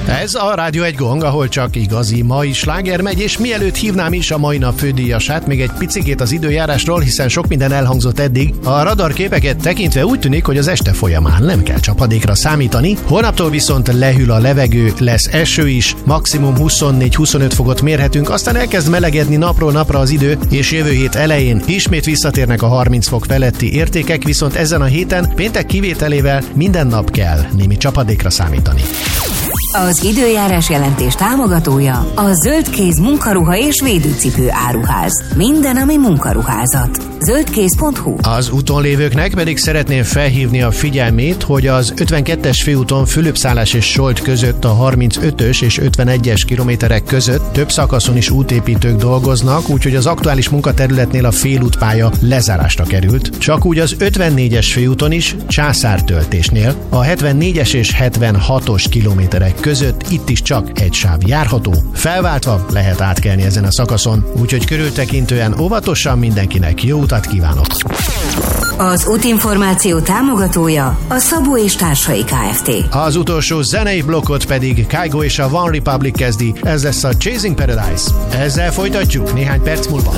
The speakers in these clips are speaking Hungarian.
Ez a Rádió Egy Gong, ahol csak igazi mai sláger megy, és mielőtt hívnám is a mai nap fődíjasát, még egy picikét az időjárásról, hiszen sok minden elhangzott eddig. A radarképeket tekintve úgy tűnik, hogy az este folyamán nem kell csapadékra számítani. Holnaptól viszont lehűl a levegő, lesz eső is, maximum 24-25 fokot mérhetünk, aztán elkezd melegedni napról napra az idő, és jövő hét elején ismét visszatérnek a 30 fok feletti értékek, viszont ezen a héten péntek kivételével minden nap kell némi csapadékra számítani. Az időjárás jelentés támogatója a Zöldkéz munkaruha és védőcipő áruház. Minden, ami munkaruházat. Zöldkéz.hu. Az úton lévőknek pedig szeretném felhívni a figyelmét, hogy az 52-es főúton Fülöpszállás és Solt között a 35-ös és 51-es kilométerek között több szakaszon is útépítők dolgoznak, úgyhogy az aktuális munkaterületnél a félútpálya lezárásra került. Csak úgy az 54-es főúton is császártöltésnél a 74-es és 76-os kilométerek között itt is csak egy sáv járható. Felváltva lehet átkelni ezen a szakaszon, úgyhogy körültekintően óvatosan mindenkinek jó utat kívánok! Az útinformáció támogatója a Szabó és Társai Kft. Az utolsó zenei blokkot pedig Kygo és a One Republic kezdi, ez lesz a Chasing Paradise. Ezzel folytatjuk néhány perc múlva.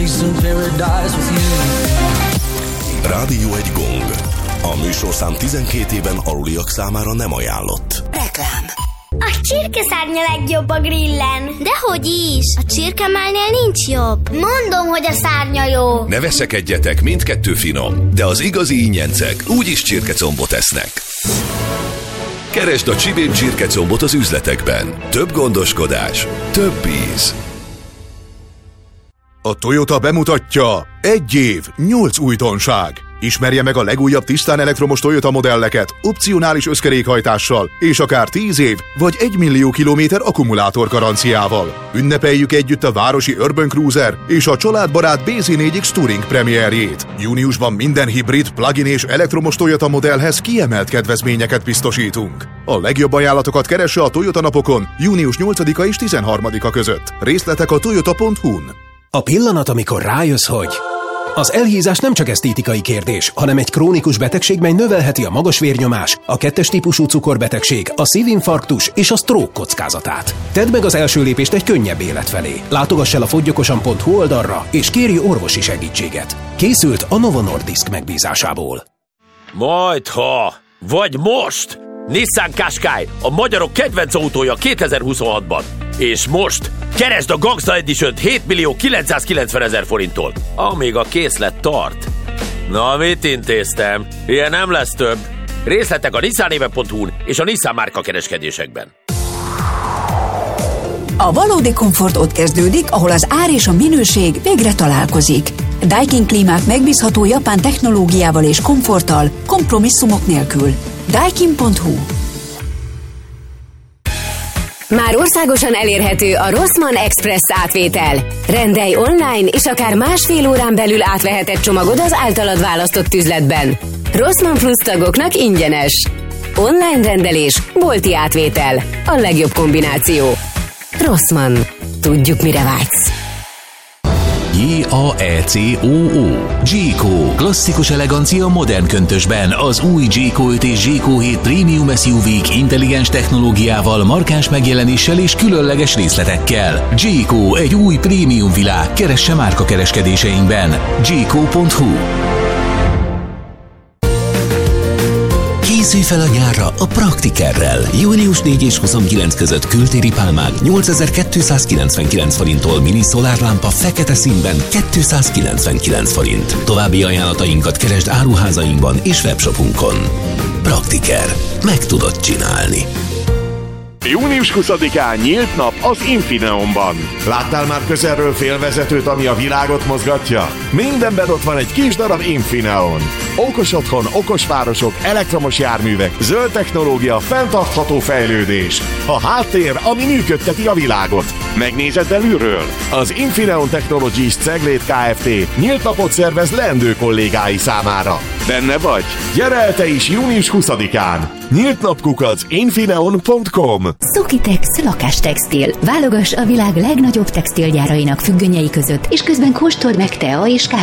Rádió Egy Gong. A műsorszám 12 éven aluliak számára nem ajánlott. Reklám. A csirkeszárnya legjobb a grillen. Dehogy is, a csirkemálnél nincs jobb. Mondom, hogy a szárnya jó. Ne veszekedjetek, mindkettő finom, de az igazi ingyencek úgyis csirkecombot esznek. Keresd a Csibém csirkecombot az üzletekben. Több gondoskodás, több íz. A Toyota bemutatja 1 év, 8 újdonság. Ismerje meg a legújabb tisztán elektromos Toyota modelleket, opcionális összkerékhajtással, és akár 10 év vagy 1 millió kilométer akkumulátor garanciával. Ünnepeljük együtt a városi Urban Cruiser és a családbarát BZ4X Touring premierjét. Júniusban minden hibrid, plug-in és elektromos Toyota modellhez kiemelt kedvezményeket biztosítunk. A legjobb ajánlatokat keresse a Toyota napokon június 8-a és 13-a között. Részletek a toyota.hu-n. A pillanat, amikor rájössz, hogy az elhízás nem csak esztétikai kérdés, hanem egy krónikus betegség, mely növelheti a magas vérnyomás, a 2-es típusú cukorbetegség, a szívinfarktus és a stroke kockázatát. Tedd meg az első lépést egy könnyebb élet felé. Látogass el a foggyokosan.hu oldalra, és kérj orvosi segítséget. Készült a Novo Nordisk megbízásából. Majdha, vagy most! Nissan Qashqai, a magyarok kedvenc autója 2026-ban. És most keresd a Gangsta Edition-t 7.990.000 forinttól, amíg a készlet tart. Na, mit intéztem? Ilyen nem lesz több. Részletek a nissanéve.hu-n és a Nissan márka kereskedésekben. A valódi komfort ott kezdődik, ahol az ár és a minőség végre találkozik. Daikin klímák megbízható japán technológiával és komforttal, kompromisszumok nélkül. Daikin.hu. Már országosan elérhető a Rossmann Express átvétel. Rendelj online, és akár másfél órán belül átveheted csomagod az általad választott üzletben. Rossmann Plus tagoknak ingyenes. Online rendelés, bolti átvétel. A legjobb kombináció. Rossmann. Tudjuk, mire vágysz. J-A-E-C-O-O. G-Co. Klasszikus elegancia modern köntösben. Az új G-Co 5 és G-Co 7 Premium SUV-k intelligens technológiával, markáns megjelenéssel és különleges részletekkel. G-Co, egy új prémium világ. Keresse márka kereskedéseinkben. G-Co.hu. Készülj fel a nyárra a Praktikerrel. Június 4 és 29 között kültéri pálmák 8299 forinttól, mini szolárlámpa fekete színben 299 forint. További ajánlatainkat keresd áruházainkban és webshopunkon. Praktiker. Meg tudod csinálni. Június 20-án nyílt nap az Infineonban. Láttál már közelről félvezetőt, ami a világot mozgatja? Mindenben ott van egy kis darab Infineon. Okos otthon, okos városok, elektromos járművek, zöld technológia, fenntartható fejlődés. A háttér, ami működteti a világot. Megnézed belülről? Az Infineon Technologies Ceglét Kft. Nyílt napot szervez leendő kollégái számára. Benne vagy? Gyere el te is június 20-án! nyíltnapkukac.infineon.com. Szokitex lakástextil. Válogass a világ legnagyobb textilgyárainak függönyei között, és közben kóstold meg tea és